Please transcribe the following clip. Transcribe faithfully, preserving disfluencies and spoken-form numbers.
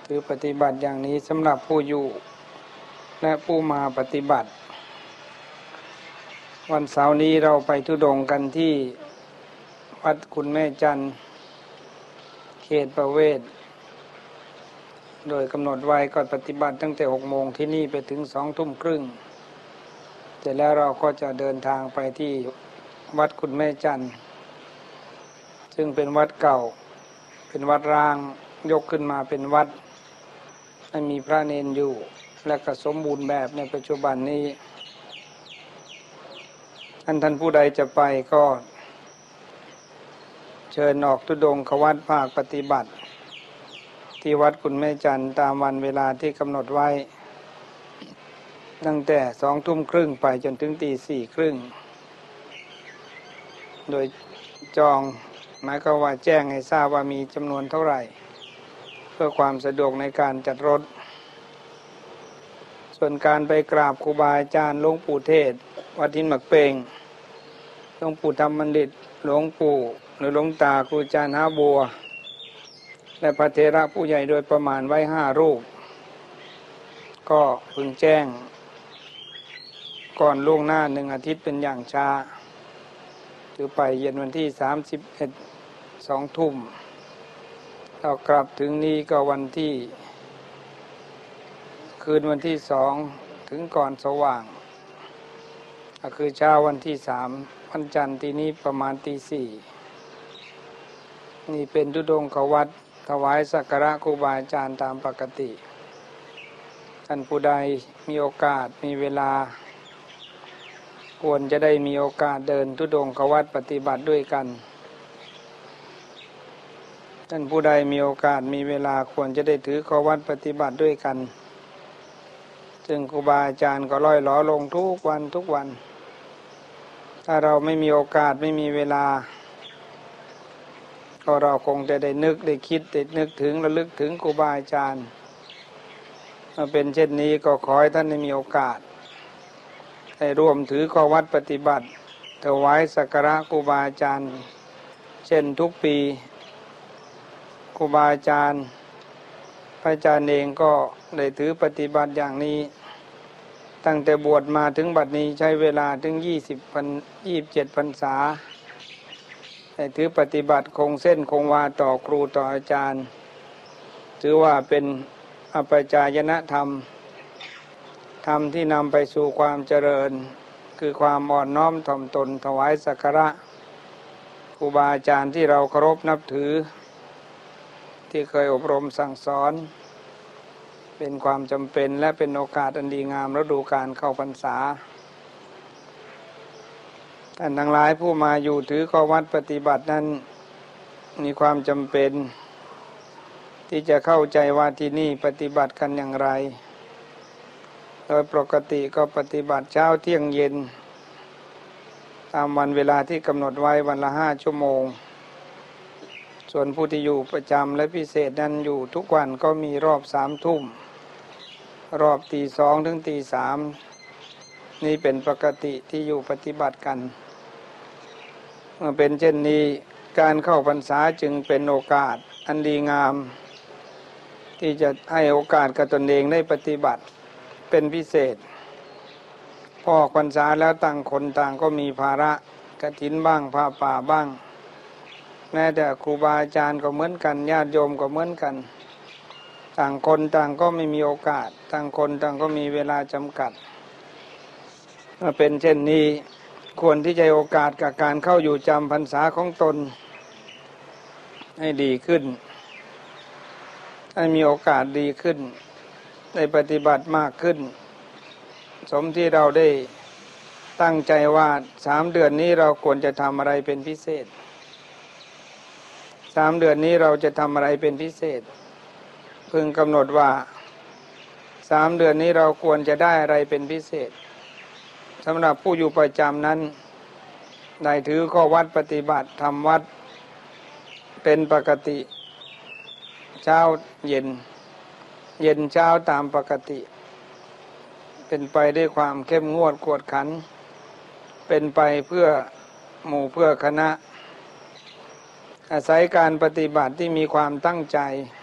ถือปฏิบัติอย่างนี้สำหรับผู้อยู่และผู้มาปฏิบัติวันเสาร์นี้เราไปธุดงค์กันที่วัดคุณแม่จันทร์เขตประเวศโดยกำหนดไว้ก็ปฏิบัติตั้งแต่หกโมงที่นี่ไปถึงสองทุ่มครึ่งเสร็จแล้วเราก็จะเดินทางไปที่วัดคุณแม่จันทร์ซึ่งเป็นวัดเก่าเป็นวัดร้างยกขึ้นมาเป็นวัดไม่มีพระเนนอยู่และก็สมบูรณ์แบบในปัจจุบันนี้ท่านท่านผู้ใดจะไปก็เชิญออกธุดงควัดภาคปฏิบัติที่วัดคุณแม่จันทร์ตามวันเวลาที่กำหนดไว้ตั้งแต่สองทุ่มครึ่งไปจนถึงตีสี่ครึ่งโดยจองหมายความว่าแจ้งให้ทราบว่ามีจำนวนเท่าไหร่เพื่อความสะดวกในการจัดรถส่วนการไปกราบครูบาอาจารย์หลวงปู่เทศวัดหินหมักเปงหลวงปู่ธรรมบัณฑิตหลวงปู่หรือหลวงตาครูอาจารย์หาบัวและพระเถระผู้ใหญ่โดยประมาณไว้ห้ารูปก็พึงแจ้งก่อนล่วงหน้าหนึ่งอาทิตย์เป็นอย่างช้าถือไปเย็นวันที่สามสิบเอ็ดสองทุ่มเรากลับถึงนี้ก็วันที่คืนวันที่สองถึงก่อนสว่างก็คือเช้าวันที่สามวันจันทร์ที่นี้ประมาณตีสี่นี่เป็นธุดงควัดถวายสักการะครูบาอาจารย์ตามปกติท่านผู้ใดมีโอกาสมีเวลาควรจะได้มีโอกาสเดินธุดงควัดปฏิบัติด้วยกันท่านผู้ใดมีโอกาสมีเวลาควรจะได้ถือควัดปฏิบัติด้วยกันซึ่งครูบาอาจารย์ก็ล่อยหลอลงทุกวันทุกวันถ้าเราไม่มีโอกาสไม่มีเวลาก็เราคงจะได้นึกได้คิดได้นึกถึงระลึกถึงครูบาอาจารย์มาเป็นเช่นนี้ก็ขอให้ท่านได้มีโอกาสได้ร่วมถือข้อวัดปฏิบัติถวายสักการะครูบาอาจารย์เช่นทุกปีครูบาอาจารย์พระอาจารย์เองก็ได้ถือปฏิบัติอย่างนี้ตั้งแต่บวชมาถึงบัดนี้ใช้เวลาถึงยี่สิบพรรยี่สิบเจ็ดพรรษาได้ถือปฏิบัติคงเส้นคงวาต่อครูต่ออาจารย์ถือว่าเป็นอปัจจายนธรรมธรรมที่นำไปสู่ความเจริญคือความอ่อนน้อมถ่อมตนถวายสักการะครูบาอาจารย์ที่เราเคารพนับถือที่เคยอบรมสั่งสอนเป็นความจำเป็นและเป็นโอกาสอันดีงามฤดูกาลเข้าพรรษาท่านทั้งหลายผู้มาอยู่ถือข้อวัดปฏิบัตินั้นมีความจำเป็นที่จะเข้าใจว่าที่นี่ปฏิบัติกันอย่างไรโดยปกติก็ปฏิบัติเช้าเที่ยงเย็นตามวันเวลาที่กำหนดไว้วันละห้าชั่วโมงส่วนผู้ที่อยู่ประจำและพิเศษนั้นอยู่ทุกวันก็มีรอบสามทุ่มรอบตีสองถึงตีสามนี่เป็นปกติที่อยู่ปฏิบัติกันเมื่อเป็นเช่นนี้การเข้าพรรษาจึงเป็นโอกาสอันดีงามที่จะให้โอกาสกับตนเองได้ปฏิบัติเป็นพิเศษพอพรรษาแล้วต่างคนต่างก็มีภาระกฐินบ้างผ้าป่าบ้างแม้แต่ครูบาอาจารย์ก็เหมือนกันญาติโยมก็เหมือนกันต่างคนต่างก็ไม่มีโอกาสต่างคนต่างก็มีเวลาจำกัดเมื่อเป็นเช่นนี้ควรที่จะให้โอกาสกับการเข้าอยู่จำพรรษาของตนให้ดีขึ้นให้มีโอกาสดีขึ้นได้ปฏิบัติมากขึ้นสมที่เราได้ตั้งใจว่าสามเดือนนี้เราควรจะทำอะไรเป็นพิเศษสามเดือนนี้เราจะทำอะไรเป็นพิเศษพึงกำหนดว่าสามเดือนนี้เราควรจะได้อะไรเป็นพิเศษสำหรับผู้อยู่ประจำนั้นได้ถือข้อวัดปฏิบัติทำวัดเป็นปกติเช้าเย็นเย็นเช้าตามปกติเป็นไปด้วยความเข้มงวดกวดขันเป็นไปเพื่อหมู่เพื่อคณะอาศัยการปฏิบัติที่มีความตั้งใจ